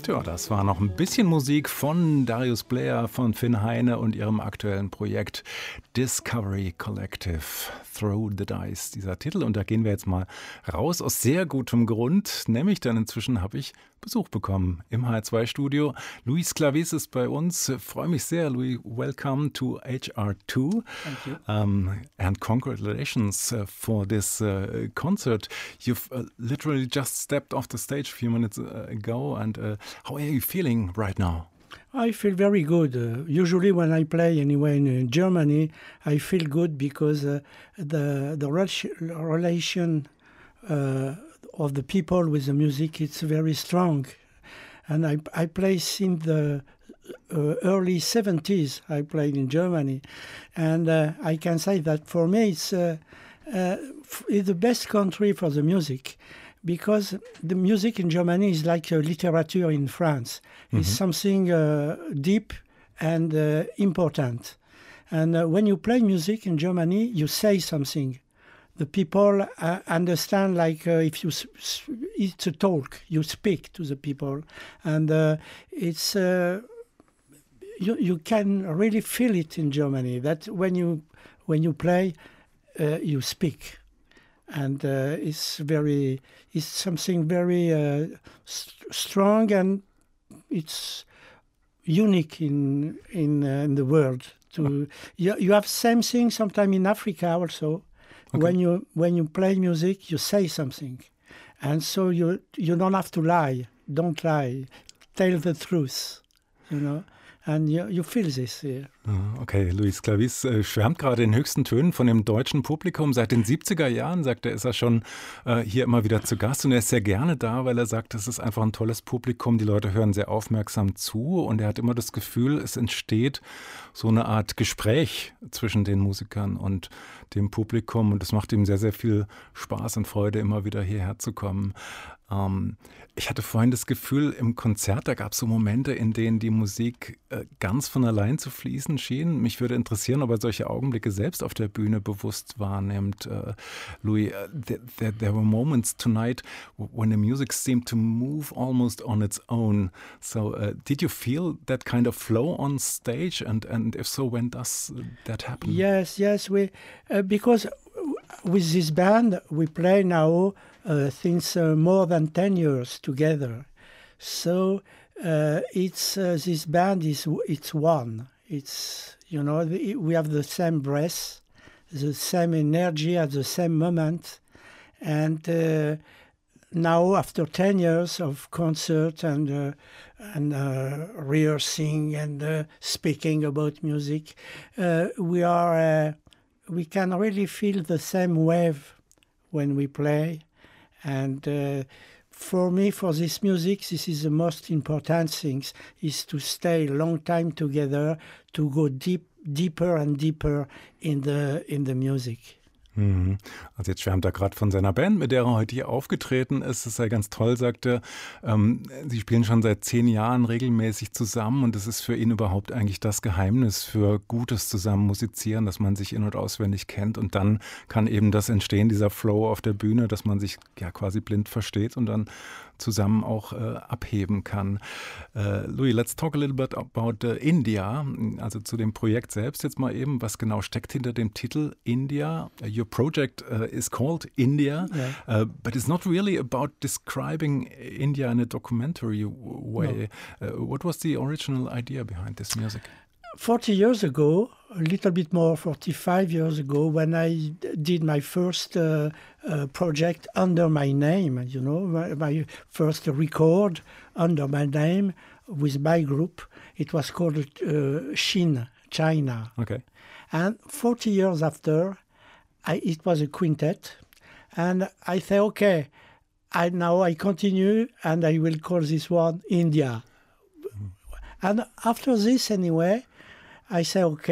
Tja, das war noch ein bisschen Musik von Darius Blair, von Finn Heine und ihrem aktuellen Projekt Discovery Collective, Throw the Dice, dieser Titel. Und da gehen wir jetzt mal raus aus sehr gutem Grund, nämlich dann inzwischen habe ich Besuch bekommen im HR2-Studio. Luis Clavis ist bei uns. Freue mich sehr, Luis. Welcome to HR2. Thank you. And congratulations for this concert. You've literally just stepped off the stage a few minutes ago. And how are you feeling right now? I feel very good. Usually when I play anyway in Germany, I feel good because the relation of the people with the music, it's very strong. And I play since the early 70s, I played in Germany. And I can say that for me it's the best country for the music, because the music in Germany is like literature in France. Mm-hmm. It's something deep and important. And when you play music in Germany, you say something. The people understand, like if you it's a talk, you speak to the people, and it's you can really feel it in Germany. That when you play, you speak, and it's something very strong, and it's unique in the world. You have same thing sometimes in Africa also. Okay. When you play music, you say something, and so you don't have to lie. Don't lie. Tell the truth, you know. And you feel this here. Okay, Luis Clavis schwärmt gerade in höchsten Tönen von dem deutschen Publikum. Seit den 70er Jahren, sagt er, ist er schon hier immer wieder zu Gast. Und er ist sehr gerne da, weil er sagt, es ist einfach ein tolles Publikum. Die Leute hören sehr aufmerksam zu. Und er hat immer das Gefühl, es entsteht so eine Art Gespräch zwischen den Musikern und dem Publikum. Und es macht ihm sehr, sehr viel Spaß und Freude, immer wieder hierher zu kommen. Ich hatte vorhin das Gefühl, im Konzert, da gab es so Momente, in denen die Musik ganz von allein zu fließen schien. Mich würde interessieren, ob er solche Augenblicke selbst auf der Bühne bewusst wahrnimmt. Louis, there were moments tonight when the music seemed to move almost on its own. So did you feel that kind of flow on stage? And if so, when does that happen? Yes, we because with this band we play now since more than 10 years together. So it's this band it's one. It's, you know, we have the same breath, the same energy at the same moment, and now after 10 years of concert and rehearsing and speaking about music, we can really feel the same wave when we play. And for me, for this music, this is the most important thing, is to stay a long time together, to go deeper and deeper in the music. Also jetzt schwärmt er gerade von seiner Band, mit der er heute hier aufgetreten ist. Das sei ganz toll, sagt er. Sie spielen schon seit 10 Jahren regelmäßig zusammen und das ist für ihn überhaupt eigentlich das Geheimnis für gutes Zusammenmusizieren, dass man sich in- und auswendig kennt und dann kann eben das entstehen, dieser Flow auf der Bühne, dass man sich ja quasi blind versteht und dann zusammen auch abheben kann. Louis, let's talk a little bit about India, also zu dem Projekt selbst jetzt mal eben. Was genau steckt hinter dem Titel India? Your project is called India, yeah. But it's not really about describing India in a documentary way. No. What was the original idea behind this music? 40 years ago, a little bit more, 45 years ago, when I did my first project under my name, you know, my first record under my name with my group, it was called China. Okay. And 40 years after, it was a quintet, and I say, okay, now I continue, and I will call this one India. And after this, anyway, I say, okay,